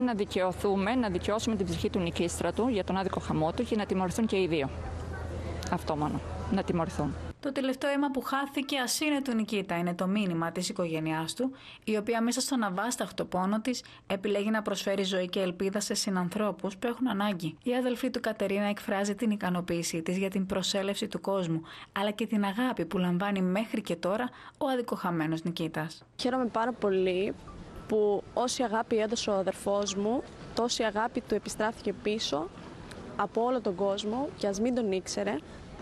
Να δικαιωθούμε, να δικαιώσουμε την ψυχή του νοικίστρατου για τον άδικο χαμό του και να τιμωρηθούν και οι δύο. Αυτό μόνο. Να τιμωρηθούν. Το τελευταίο αίμα που χάθηκε ας είναι του Νικήτα. Είναι το μήνυμα της οικογένειάς του, η οποία μέσα στον αβάσταχτο πόνο της επιλέγει να προσφέρει ζωή και ελπίδα σε συνανθρώπους που έχουν ανάγκη. Η αδελφή του Κατερίνα εκφράζει την ικανοποίησή της για την προσέλευση του κόσμου, αλλά και την αγάπη που λαμβάνει μέχρι και τώρα ο αδικοχαμένος Νικήτας. Χαίρομαι πάρα πολύ που όση αγάπη έδωσε ο αδερφός μου, τόση αγάπη του επιστράφηκε πίσω από όλο τον κόσμο και ας μην τον ήξερε.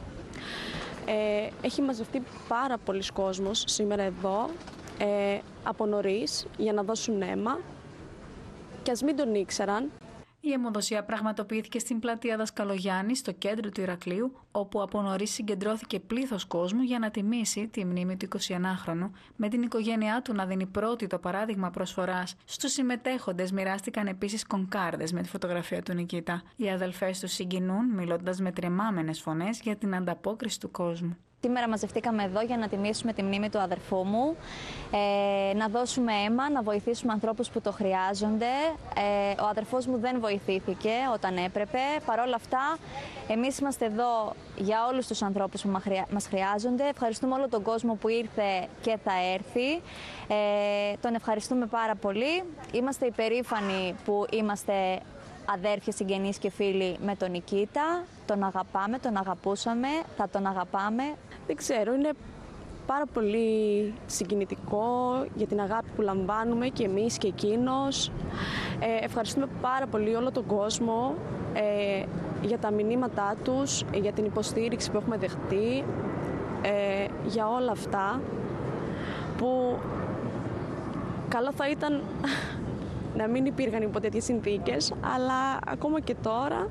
Έχει μαζευτεί πάρα πολλοί κόσμος σήμερα εδώ, από νωρίς, για να δώσουν αίμα και ας μην τον ήξεραν. Η αιμοδοσία πραγματοποιήθηκε στην πλατεία Δασκαλογιάννη, στο κέντρο του Ηρακλείου, όπου από νωρίς συγκεντρώθηκε πλήθος κόσμου για να τιμήσει τη μνήμη του 21χρονου, με την οικογένειά του να δίνει πρώτη το παράδειγμα προσφοράς. Στους συμμετέχοντες μοιράστηκαν επίσης κονκάρδες με τη φωτογραφία του Νικήτα. Οι αδελφές του συγκινούν, μιλώντας με τρεμάμενες φωνές για την ανταπόκριση του κόσμου. Σήμερα μαζευτήκαμε εδώ για να τιμήσουμε τη μνήμη του αδερφού μου, να δώσουμε αίμα, να βοηθήσουμε ανθρώπους που το χρειάζονται. Ο αδερφός μου δεν βοηθήθηκε όταν έπρεπε. Παρ' όλα αυτά, εμείς είμαστε εδώ για όλους τους ανθρώπους που μας χρειάζονται. Ευχαριστούμε όλο τον κόσμο που ήρθε και θα έρθει. Τον ευχαριστούμε πάρα πολύ. Είμαστε υπερήφανοι που είμαστε αδέρφια, συγγενείς και φίλοι με τον Νικήτα. Τον αγαπάμε, τον αγαπούσαμε, θα τον αγαπάμε. Δεν ξέρω, είναι πάρα πολύ συγκινητικό για την αγάπη που λαμβάνουμε και εμείς και εκείνος. Ευχαριστούμε πάρα πολύ όλο τον κόσμο για τα μηνύματά τους, για την υποστήριξη που έχουμε δεχτεί, για όλα αυτά που καλό θα ήταν να μην υπήρχαν υπό τέτοιες συνθήκες, αλλά ακόμα και τώρα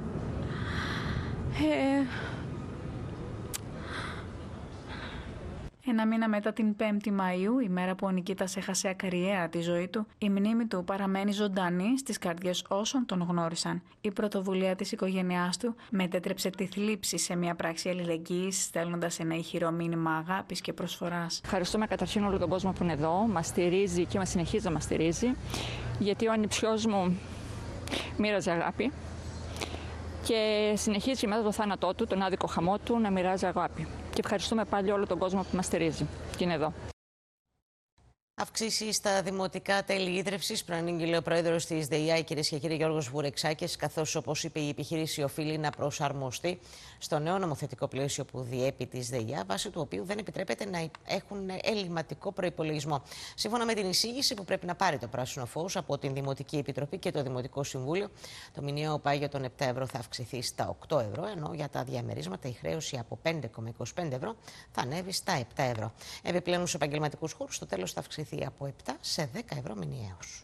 Ένα μήνα μετά την 5η Μαΐου, η μέρα που ο Νικήτας έχασε ακαριέα τη ζωή του, η μνήμη του παραμένει ζωντανή στις καρδιές όσων τον γνώρισαν. Η πρωτοβουλία της οικογένειάς του μετέτρεψε τη θλίψη σε μια πράξη αλληλεγγύης, στέλνοντας ένα ηχηρό μήνυμα αγάπης και προσφοράς. Ευχαριστούμε καταρχήν όλο τον κόσμο που είναι εδώ, μας στηρίζει και μας συνεχίζει να μας στηρίζει, γιατί ο ανιψιός μου μοίραζε αγάπη και συνεχίζει μετά το θάνατό του, τον άδικο χαμό του, να μοιράζει αγάπη. Και ευχαριστούμε πάλι όλο τον κόσμο που μας στηρίζει και είναι εδώ. Αυξήσεις στα δημοτικά τέλη ίδρυυσης, προανήγγειλε ο πρόεδρος της ΔΕΙΑ, κυρίες και κύριοι, Γιώργος Βουρεξάκης, καθώς, όπως είπε, η επιχείρηση οφείλει να προσαρμοστεί στο νέο νομοθετικό πλαίσιο που διέπει της ΔΕΙΑ, βάσει του οποίου δεν επιτρέπεται να έχουν ελλειμματικό προϋπολογισμό. Σύμφωνα με την εισήγηση που πρέπει να πάρει το πράσινο φως από την Δημοτική Επιτροπή και το Δημοτικό Συμβούλιο, το μηνιαίο πάγιο των 7 ευρώ θα αυξηθεί στα 8 ευρώ, ενώ για τα διαμερίσματα η χρέωση από 5,25 ευρώ θα ανέβει στα 7 ευρώ. Επιπλέον, στους επαγγελματικούς χώρους, το τέλος θα αυξηθεί από 7 σε 10 ευρώ μηνιαίως.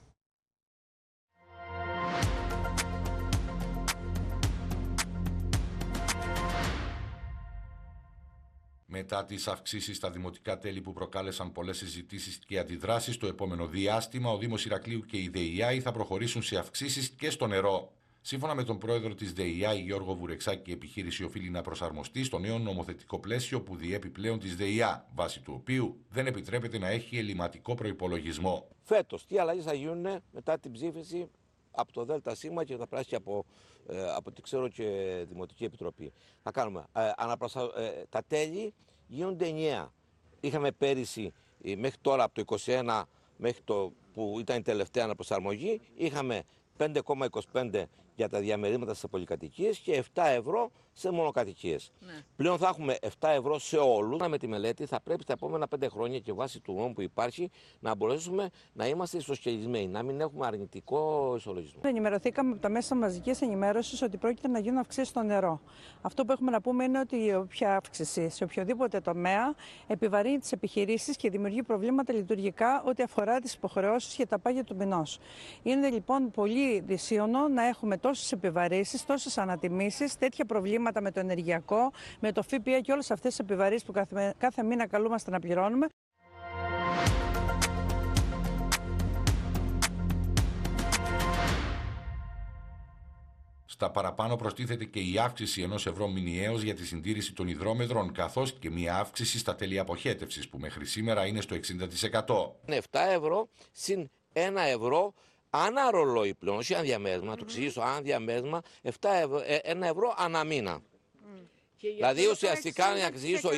Μετά τις αυξήσεις στα δημοτικά τέλη που προκάλεσαν πολλές συζητήσεις και αντιδράσεις, το επόμενο διάστημα ο Δήμος Ηρακλείου και η ΔΕΙΑ θα προχωρήσουν σε αυξήσεις και στο νερό. Σύμφωνα με τον πρόεδρο της ΔΕΙΑ, Γιώργο Βουρεξάκη, η επιχείρηση οφείλει να προσαρμοστεί στο νέο νομοθετικό πλαίσιο που διέπει πλέον της ΔΕΙΑ, βάσει του οποίου δεν επιτρέπεται να έχει ελλειμματικό προϋπολογισμό. Φέτος, τι αλλαγές θα γίνουν μετά την ψήφιση από το ΔΣ και θα περάσει από ό,τι ξέρω και Δημοτική Επιτροπή. Θα κάνουμε. Τα τέλη γίνονται 9. Είχαμε πέρυσι μέχρι τώρα από το 21 μέχρι το που ήταν η τελευταία αναπροσαρμογή, είχαμε 5,25 για τα διαμερίσματα στις πολυκατοικίες και 7 ευρώ σε μονοκατοικίες. Ναι. Πλέον θα έχουμε 7 ευρώ σε όλους. Με τη μελέτη θα πρέπει τα επόμενα 5 χρόνια και βάσει του νόμου που υπάρχει να μπορέσουμε να είμαστε ισοσκελισμένοι, να μην έχουμε αρνητικό ισολογισμό. Ενημερωθήκαμε από τα μέσα μαζικής ενημέρωσης ότι πρόκειται να γίνουν αυξήσεις στο νερό. Αυτό που έχουμε να πούμε είναι ότι όποια αύξηση σε οποιοδήποτε τομέα επιβαρύνει τις επιχειρήσεις και δημιουργεί προβλήματα λειτουργικά ό,τι αφορά τις υποχρεώσεις και τα πάγια του μηνός. Είναι λοιπόν πολύ δυσίωνο να έχουμε τόσες επιβαρύσεις, τόσες ανατιμήσεις, τέτοια προβλήματα με το ενεργειακό, με το ΦΠΑ και όλες αυτές τις επιβαρύσεις που κάθε μήνα καλούμαστε να πληρώνουμε. Στα παραπάνω προστίθεται και η αύξηση 1 ευρώ μηνιαίως για τη συντήρηση των υδρόμετρων, καθώς και μια αύξηση στα τέλη αποχέτευσης που μέχρι σήμερα είναι στο 60%. Είναι 7 ευρώ συν 1 ευρώ Ανά ρολόι πλέον, όχι αν διαμέρισμα, να το εξηγήσω, αν διαμέρισμα 1 ευρώ ανά μήνα. Δηλαδή ουσιαστικά να εξηγήσω